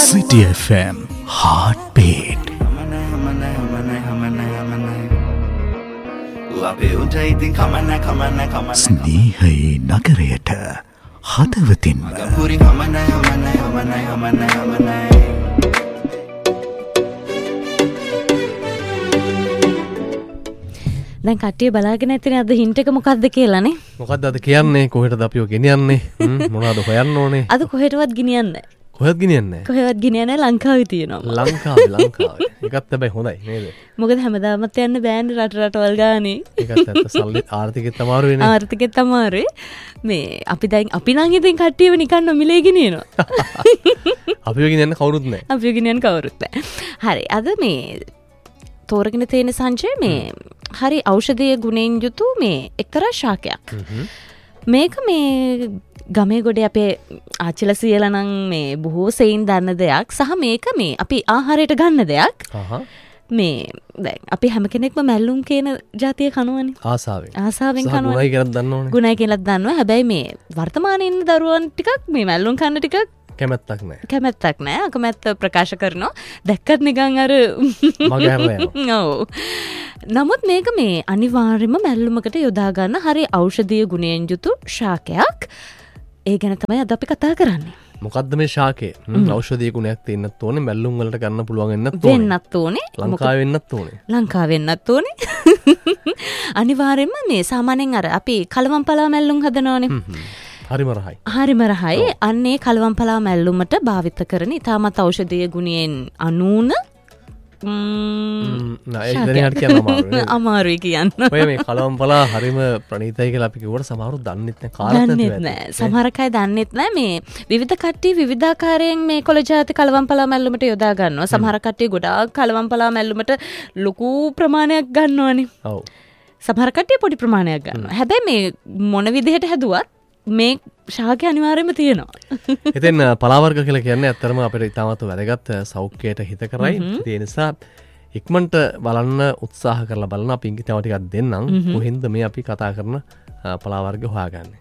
City FM Heartbeat. ස්නේහයේ නගරයට හදවතින්ම දැන් කට්ටිය බලාගෙන ඇතිනේ අද හින්ට් එක මොකක්ද කියලානේ. මොකක්ද අද කියන්නේ? කොහෙටද අපිව ගෙනියන්නේ? මොනවද හොයන්න ඕනේ? අද කොහෙටවත් ගෙනියන්නේ නැහැ. කොහෙවත් ගෙනියන්නේ නැහැ. කොහෙවත් ගෙනියන්නේ ලංකාවේ තියෙනවා. ලංකාවේ. ඒකත් හැබැයි හොඳයි නේද? මොකද හැමදාමත් යන්න බෑනේ රටවල් ගානේ. ඒකත් ඇත්ත. සල්ලි ආර්ථිකෙත් අමාරු වෙන්නේ. ආර්ථිකෙත් අමාරුයි. මේ අපි නම් ඉතින් කට්ටියව නිකන් නොමිලේ ගෙනියනවා. අපිව ගෙනියන්න කවුරුත් නැහැ. අපිව ගෙනියන්න කවුරුත් නැහැ. හරි. අද මේ තෝරගෙන තියෙන සංජය මේ හරි ඖෂධීය ගුණයෙන් යුතු මේ එක්තරා ශාකයක්. මේක මේ ගමේ ගොඩේ අපේ ආච්චිලා සියලා නම් මේ බොහෝ සෙයින් දන්න දෙයක් සහ මේක මේ අපි ආහාරයට ගන්න දෙයක්. මේ දැන් අපි හැම කෙනෙක්ම මැල්ලුම් කියන જાතිය කනවනේ. ආසාවෙන් කනවා. ගුණයි කියලා දන්නවනේ. ගුණයි කියලා දන්නවා. හැබැයි මේ වර්තමානයේ ඉන්න දරුවන් ටිකක් මේ මැල්ලුම් කන්න ටිකක් කැමැත්තක් නැහැ. අකමැත්ත ප්‍රකාශ කරනවා. දැක්කත් නිකන් අර මගේ හැරලා ඔව්. නමුත් මේක මේ අනිවාර්යයෙන්ම මැල්ලුමකට යොදා ගන්න හරි ඖෂධීය ගුණයෙන් යුතු ශාකයක්. ඒ ගැන තමයි අද අපි කතා කරන්නේ. මොකද්ද මේ ශාකය? ඖෂධීය ගුණයක් තියෙන්නත් ඕනේ, මැල්ලුම් වලට ගන්න පුළුවන් වෙන්නත් ඕනේ. ලංකාවේ වෙන්නත් ඕනේ. අනිවාර්යයෙන්ම මේ සාමාන්‍යයෙන් අර අපි කලවම් පලා මැල්ලුම් හදනවානේ. හරිම රහයි. අන්නේ කලවම් පලා මැල්ලුමට භාවිත කරන ඉතාමත් ඖෂධීය ගුණයෙන් අනූන අමාරුයි කියන්න. ඔය මේ කලවම් පලා හරිම ප්‍රණීතයි කියලා අපි කිව්වට සමහරු දන්නෙත් නැහැ. සමහර අය දන්නෙත් නැහැ. මේ විවිධ කට්ටිය විවිධාකාරයෙන් මේ කොළ ජාති කලවම් පලා මැල්ලුමට යොදා ගන්නවා. සමහර කට්ටිය ගොඩාක් කලවම් පලා මැල්ලුමට ලොකු ප්‍රමාණයක් ගන්නවනේ. ඔව්. සමහර කට්ටිය පොඩි ප්‍රමාණයක් ගන්නවා. හැබැයි මේ මොන විදිහට හැදුවත් මේ ශාකය අනිවාර්යයෙන්ම තියෙනවා. ඉතින් පලාවර්ග කියලා කියන්නේ ඇත්තටම අපිට ඉතාමත් වැදගත් සෞඛ්‍යයට හිත කරයි. ඒ නිසා ඉක්මනට බලන්න උත්සාහ කරලා බලන්න අපි තව ටිකක් දෙන්නම්. කොහෙන්ද මේ අපි කතා කරන පලාවර්ග හොයාගන්නේ.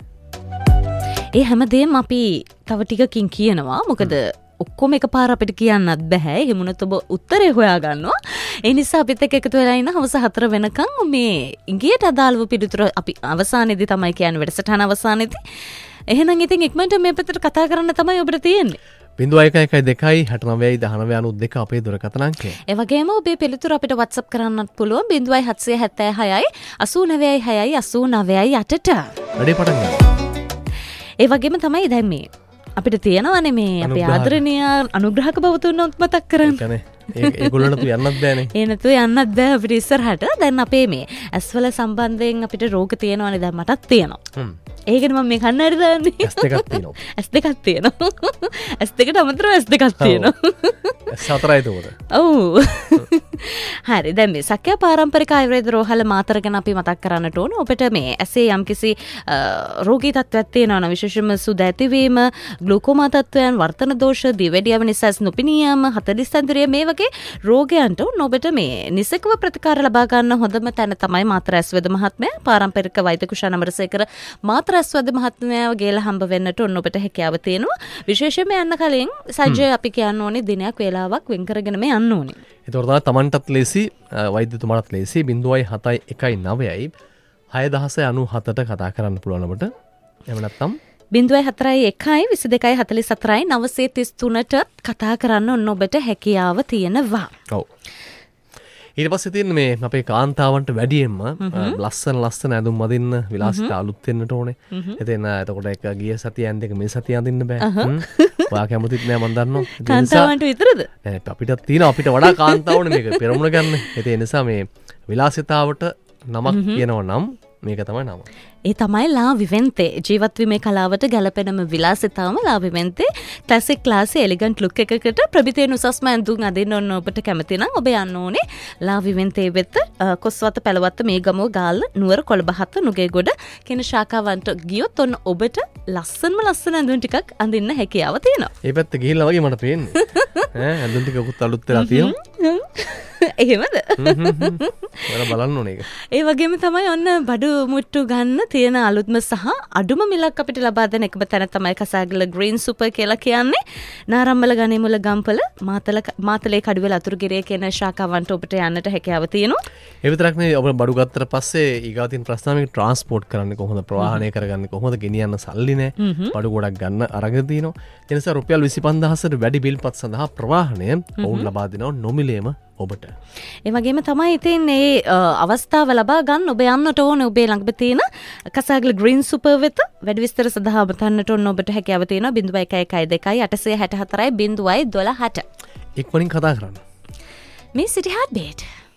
ඒ හැමදේම අපි තව ටිකකින් කියනවා. මොකද ඔක්කොම එකපාර අපිට කියන්නත් බෑ. එහෙමුණත් ඔබ උත්තරේ හොයාගන්නවා. ඒ නිසා අපිත් එක්ක එකතු වෙලා ඉන්න හවස 4 වෙනකන් මේ ඉංගියට අදාළව පිළිතුර අපි අවසානයේදී තමයි කියන්නේ වැඩසටහන අවසානයේදී. එහෙනම් ඉතින් ඉක්මනට මේ පැත්තට කතා කරන්න තමයි ඔබට තියෙන්නේ. 0112 69 1992 අපේ දුරකථන අංකය. ඒ වගේම ඔබේ පිළිතුර අපිට WhatsApp කරන්නත් පුළුවන් 0776 896 89 8ට. වැඩේ පටන් ගන්න. ඒ වගේම තමයි දැන් මේ අපිට තියෙනවානේ මේ අපේ ආදරණීය අනුග්‍රහක බවතුන්වත් මතක් කරන්න. ඒගොල්ලන්ට යන්නත් බෑනේ. ඒ නැතුව යන්නත් බෑ අපිට ඉස්සරහට. දැන් අපේ මේ ඇස්වල සම්බන්ධයෙන් අපිට රෝග තියෙනවානේ. දැන් මටත් තියෙනවා. ඒකනේ මම මේ කන්නඩි දාන්නේ. ඇස් දෙකක් තියෙනවා. ඇස් දෙකක් තියෙනවා. ඇස් දෙකට අමතරව ඇස් දෙකක් තියෙනවා. ඇස් හතරයි උඩ. ඔව්. හරි. දැන් මේ සක්‍යා පාරම්පරික ආයුර්වේද රෝහල මාතර ගැන අපි මතක් කරන්නට ඕන. ඔබට මේ ඇසේ යම්කිසි රෝගී තත්ත්වයක් තියෙනවා නම් විශේෂයෙන්ම සුද ඇතිවීම, ග්ලූකෝමා තත්ත්වයන්, වර්තන දෝෂ, දිවෙඩියව නිසා නොපෙනී යාම, හතලිස්තන්දරිය මේ වගේ රෝගයන්ට ඔබට මේ නිසකව ප්‍රතිකාර ලබා ගන්න හොඳම තැන තමයි මාතර ඇස්වැද මහත්මයා. පාරම්පරික වෛද්‍ය කුෂා නමරසේකර මාතර ඇස්වැද මහත්මයාව ගේලා හම්බ වෙන්නට ඔබට හැකියාව තියෙනවා. විශේෂයෙන්ම යන්න කලින් සජ්ජය අපි කියන්න ඕනේ දිනයක් වේලාවක් වෙන් කරගෙන මේ යන්න ඕනේ. ඒතකොට තමන්ටත් ලේසි වෛද්‍යතුමාටත් ලේසි 0719 6097ට කතා කරන්න පුළුවන් ඔබට. එහෙම නැත්නම් 0411 22 44 933ට කතා කරන්න ඔබට හැකියාව තියෙනවා. ඔව්. ඊට පස්සේ තියෙන මේ අපේ කාන්තාවන්ට වැඩියෙන්ම ලස්සන ඇඳුම් අදින්න විලාසිතා අලුත් වෙන්නට ඕනේ. එතකොට ඒක ගිය සතිය ඇඳ එක මේ සතිය අදින්න බෑ. ඔයා කැමතිත් නෑ මන් දන්නවා. කාන්තාවන්ට විතරද? නෑ අපිටත් තියෙනවා. අපිට වඩා කාන්තාවනේ මේක පෙරමුණ ගන්න. ඒ නිසා මේ විලාසිතාවට නමක් කියනවා නම් මේක තමයි නම. ඒ තමයි ලා විවෙන්තේ. ජීවත්වීමේ කලාවට ගැලපෙනම විලාසිතාවම ලා විවෙන්තේ. ක්ලාසික් ක්ලාසි එලිගන්ට් ලුක් එකකට ප්‍රභිතේන උසස්ම ඇඳුම් අදින්න ඕන ඔබට කැමති නම් ඔබ යන්න ඕනේ ලා විවෙන්තේ වෙත. කොස්වත පැලවත්ත මේගමුව ගාල්ල නුවර කොළඹහත නුගේගොඩ කියන ශාඛාවන්ට ගියොත් ඔන්න ඔබට ලස්සන ඇඳුම් ටිකක් අඳින්න හැකියාව තියෙනවා. ඒ පැත්ත ගිහිල්ලා වගේ මට පේන්නේ. ඇඳුම් ටිකකුත් අලුත් වෙලා තියෙනවා. එහෙමද බලන්න ඕනේ ඒක. ඒ වගේම තමයි ඔන්න බඩු මුට්ටු ගන්න තියෙන අලුත්ම සහ අඩුම මිලක් අපිට ලබා දෙන එකම තැන තමයි කසාගල ග්‍රීන් සුපර් කියලා කියන්නේ. නාරම්මල ගණේමුල ගම්පල මාතලේ කඩුවෙල අතුරුගිරිය කියන ශාඛාවන්ට ඔබට යන්නට හැකියාව තියෙනවා. ඒ විතරක් නෙවෙයි ඔබ බඩු ගත්තට පස්සේ ඊගාතින් ප්‍රශ්නාවේ ට්‍රාන්ස්පෝර්ට් කරන්නේ කොහොමද ප්‍රවාහනය කරගන්නේ කොහොමද ගෙනියන්න සල්ලි නැහැ. බඩු ගොඩක් ගන්න අරගෙන තියෙනවා. ඒ නිසා රුපියල් 25000කට වැඩි බිල්පත් සඳහා ප්‍රවාහනය ඔවුන් ලබා දෙනවා නොමිලේම ඔබට. ඒ වගේම තමයි ඉතින් මේ අවස්ථාව ලබා ගන්න ඔබ යන්නට ඕනේ ඔබේ ළඟ තියෙන කසාගල ග්‍රීන් සුපර් වෙත වැඩි විස්තර සඳහා ඔබ තන්නට ඕන ඔබට හැකියාව තියෙනවා 0112 864 012. ඉක්මනින් කතා කරන්න. මේ සිටි හાર્ට් බීට්